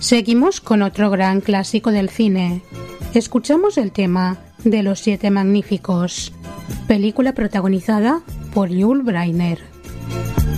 Seguimos con otro gran clásico del cine. Escuchamos el tema de Los Siete Magníficos, película protagonizada por Yul Brynner.